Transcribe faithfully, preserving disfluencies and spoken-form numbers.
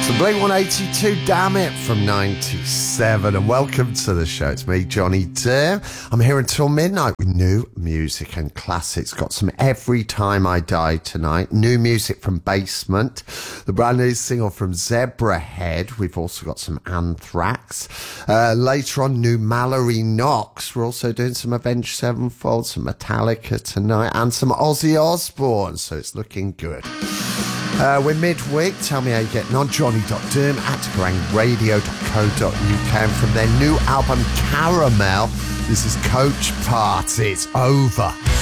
Blink one eighty-two, Damn It, from ninety-seven, and welcome to the show. It's me, Johnny Deere. I'm here until midnight with new music and classics. Got some Every Time I Die tonight, new music from Basement, the brand new single from Zebrahead. We've also got some Anthrax. Uh, later on, new Mallory Knox. We're also doing some Avenged Sevenfold, some Metallica tonight, and some Ozzy Osbourne, so it's looking good. Uh, we're midweek. Tell me how you're getting on. Johnny dot Doom at garang radio dot co dot uk. And from their new album Caramel, this is Coach Party. It's over.